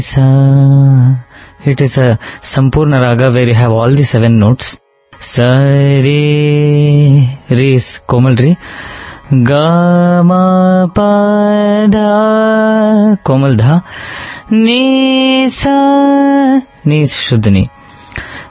sa. It is a Sampurna Raga where you have all the 7 notes. Sa, re, re is Komal Re. Ga, ma, pa, da, Komal Dha. Ni, sa, ni is Shuddha Ni.